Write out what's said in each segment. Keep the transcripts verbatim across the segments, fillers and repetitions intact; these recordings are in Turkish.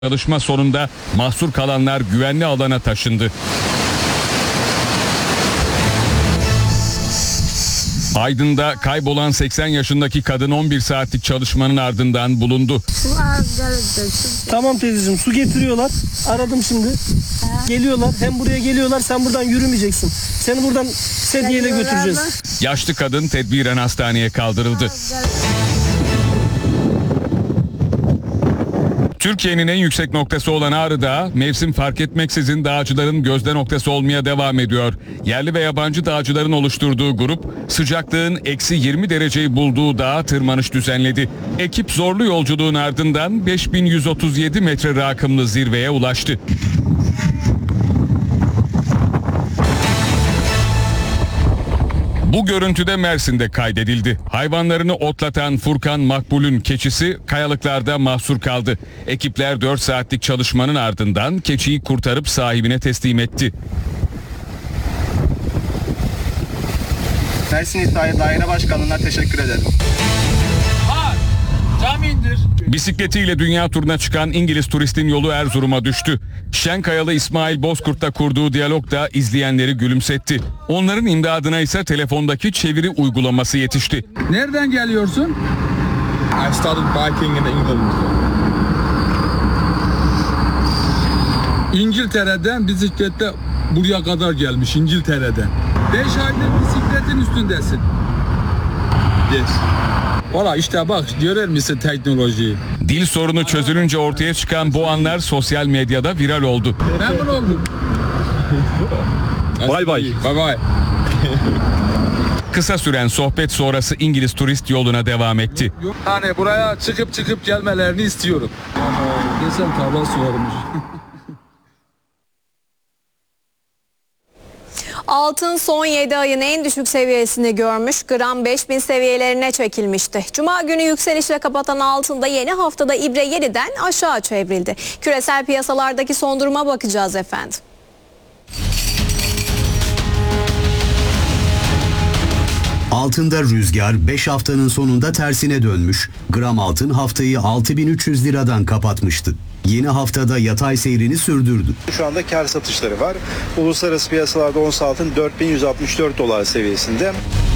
Çalışma sonunda mahsur kalanlar güvenli alana taşındı. Aydın'da kaybolan seksen yaşındaki kadın on bir saatlik çalışmanın ardından bulundu. Tamam teyzeciğim, su getiriyorlar. Aradım şimdi. Geliyorlar. Hem buraya geliyorlar, sen buradan yürümeyeceksin. Seni buradan sedyeyle götüreceğiz. Yaşlı kadın tedbiren hastaneye kaldırıldı. Türkiye'nin en yüksek noktası olan Ağrı Dağı, mevsim fark etmeksizin dağcıların gözde noktası olmaya devam ediyor. Yerli ve yabancı dağcıların oluşturduğu grup, sıcaklığın eksi yirmi dereceyi bulduğu dağa tırmanış düzenledi. Ekip zorlu yolculuğun ardından beş bin yüz otuz yedi metre rakımlı zirveye ulaştı. Bu görüntüde Mersin'de kaydedildi. Hayvanlarını otlatan Furkan Makbul'ün keçisi kayalıklarda mahsur kaldı. Ekipler dört saatlik çalışmanın ardından keçiyi kurtarıp sahibine teslim etti. Mersin İtfaiye Daire Başkanlığı'na teşekkür ederim. Cam indir. Bisikletiyle dünya turuna çıkan İngiliz turistin yolu Erzurum'a düştü. Şenkayalı İsmail Bozkurt'la kurduğu diyalog da izleyenleri gülümsetti. Onların imdadına ise telefondaki çeviri uygulaması yetişti. Nereden geliyorsun? I started biking in England. İngiltere'den bisiklette buraya kadar gelmiş, İngiltere'den. Beş aydır bisikletin üstündesin. Yes. Valla işte bak, görür müsün teknolojiyi? Dil sorunu çözülünce ortaya çıkan bu anlar sosyal medyada viral oldu. Memnun oldum. Bye bye. Bye bye. Kısa süren sohbet sonrası İngiliz turist yoluna devam etti. Yani buraya çıkıp çıkıp gelmelerini istiyorum. Aha, desem tarla sularmış. Altın son yedi ayın en düşük seviyesini görmüş, gram beş bin seviyelerine çekilmişti. Cuma günü yükselişle kapatan altında yeni haftada ibre yeniden aşağı çevrildi. Küresel piyasalardaki son duruma bakacağız efendim. Altında rüzgar beş haftanın sonunda tersine dönmüş. Gram altın haftayı altı bin üç yüz liradan kapatmıştı. Yeni haftada yatay seyrini sürdürdü. Şu anda kar satışları var. Uluslararası piyasalarda ons altın dört bin yüz altmış dört dolar seviyesinde.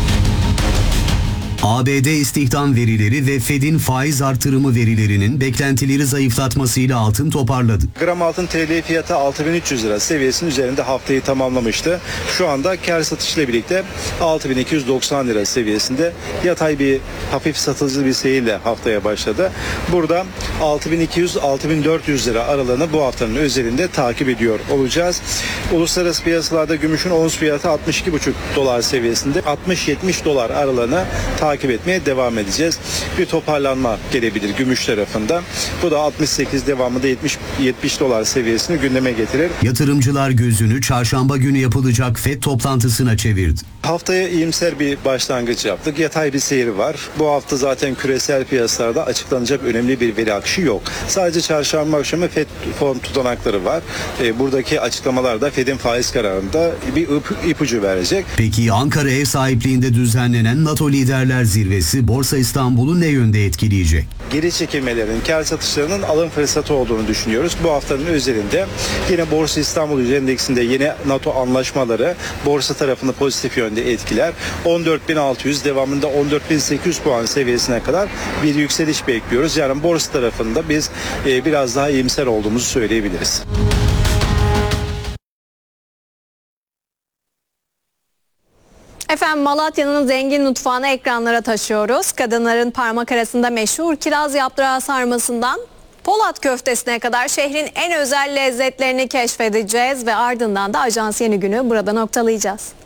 A B D istihdam verileri ve Fed'in faiz artırımı verilerinin beklentileri zayıflatmasıyla altın toparladı. Gram altın T L fiyatı altı bin üç yüz lira seviyesinin üzerinde haftayı tamamlamıştı. Şu anda kar satışıyla birlikte altı bin iki yüz doksan lira seviyesinde yatay bir hafif satıcı bir seyirle haftaya başladı. Burada altı bin iki yüz altı bin dört yüz lira aralığını bu haftanın özelinde takip ediyor olacağız. Uluslararası piyasalarda gümüşün ons fiyatı altmış iki buçuk dolar seviyesinde, altmış yetmiş dolar aralığını takip takip etmeye devam edeceğiz. Bir toparlanma gelebilir gümüş tarafında. Bu da altmış sekiz devamında yetmiş yetmiş dolar seviyesini gündeme getirir. Yatırımcılar gözünü çarşamba günü yapılacak Fed toplantısına çevirdi. Haftaya iyimser bir başlangıç yaptık. Yatay bir seyir var. Bu hafta zaten küresel piyasalarda açıklanacak önemli bir veri akışı yok. Sadece çarşamba akşamı Fed form tutanakları var. E, buradaki açıklamalarda Fed'in faiz kararında bir ip, ipucu verecek. Peki Ankara ev sahipliğinde düzenlenen NATO Liderler Zirvesi Borsa İstanbul'u ne yönde etkileyecek? Geri çekilmelerin, kar satışlarının alım fırsatı olduğunu düşünüyoruz. Bu haftanın özelinde yine Borsa İstanbul endeksinde yeni NATO anlaşmaları borsa tarafını pozitif yönde etkiler. on dört bin altı yüz devamında on dört bin sekiz yüz puan seviyesine kadar bir yükseliş bekliyoruz. Yani borsa tarafında biz e, biraz daha iyimser olduğumuzu söyleyebiliriz. Efendim, Malatya'nın zengin mutfağını ekranlara taşıyoruz. Kadınların parmak arasında meşhur kiraz yaprağı sarmasından Polat köftesine kadar şehrin en özel lezzetlerini keşfedeceğiz ve ardından da Ajans Yeni Günü burada noktalayacağız.